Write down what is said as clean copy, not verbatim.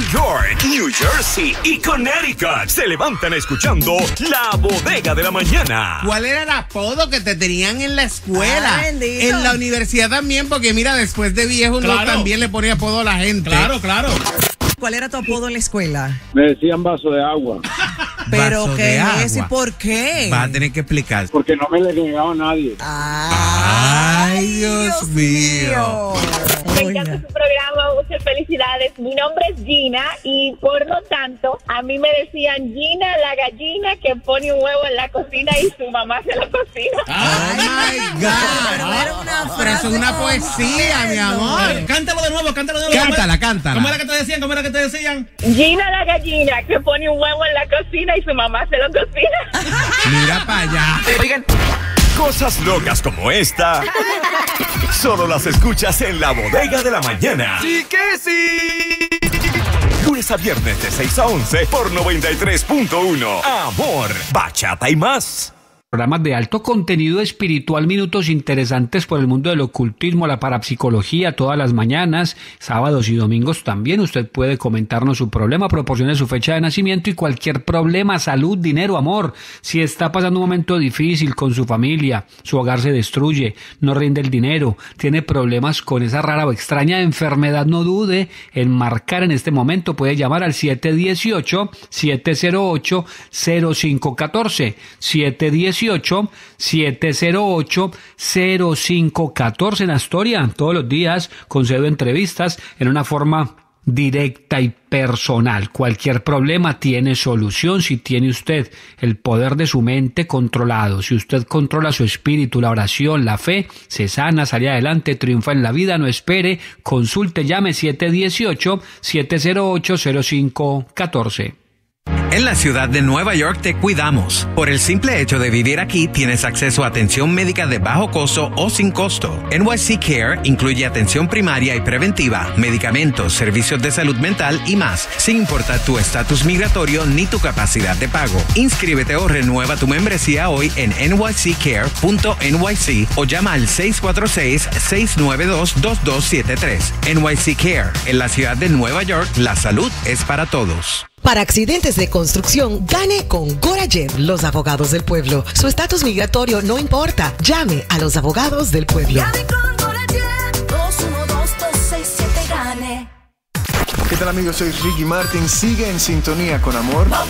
York, New Jersey y Connecticut se levantan escuchando La Bodega de la Mañana. ¿Cuál era el apodo que te tenían en la escuela? En la universidad también, porque mira, después de viejo uno también le ponía apodo a la gente. Claro. ¿Cuál era tu apodo en la escuela? Me decían vaso de agua. ¿Pero Vaso qué de es agua. eso y por qué? Vas a tener que explicar. Porque no me le negaba a nadie. Ay, Dios mío. Me encanta su programa, muchas felicidades. Mi nombre es Gina y por lo tanto a mí me decían Gina la gallina que pone un huevo en la cocina y su mamá se lo cocina. Oh my God. Pero eso es una poesía, mi amor. Cántalo de nuevo. Cántala. ¿Cómo era que te decían? Gina la gallina que pone un huevo en la cocina y su mamá se lo cocina. Mira para allá. Oigan, cosas locas como esta solo las escuchas en La Bodega de la Mañana. ¡Sí que sí! Lunes a viernes de 6 a 11 por 93.1. Amor, bachata y más. Programas de alto contenido espiritual, minutos interesantes por el mundo del ocultismo, la parapsicología, todas las mañanas, sábados y domingos también. Usted puede comentarnos su problema, proporcione su fecha de nacimiento y cualquier problema, salud, dinero, amor. Si está pasando un momento difícil con su familia, su hogar se destruye, no rinde el dinero, tiene problemas con esa rara o extraña enfermedad, no dude en marcar en este momento. Puede llamar al 718-708-0514, 718-708-0514 en Astoria, todos los días concedo entrevistas en una forma directa y personal. Cualquier problema tiene solución si tiene usted el poder de su mente controlado. Si usted controla su espíritu, la oración, la fe, se sana, sale adelante, triunfa en la vida. No espere, consulte, llame 718-708-0514. En la ciudad de Nueva York te cuidamos. Por el simple hecho de vivir aquí, tienes acceso a atención médica de bajo costo o sin costo. NYC Care incluye atención primaria y preventiva, medicamentos, servicios de salud mental y más, sin importar tu estatus migratorio ni tu capacidad de pago. Inscríbete o renueva tu membresía hoy en nyccare.nyc o llama al 646-692-2273. NYC Care. En la ciudad de Nueva York, la salud es para todos. Para accidentes de construcción, gane con Gorayev, los abogados del pueblo. Su estatus migratorio no importa. Llame a los abogados del pueblo. Gane con Gorayev, 212-267-GANE. ¿Qué tal, amigos? Soy Ricky Martin. Sigue en sintonía con Amor.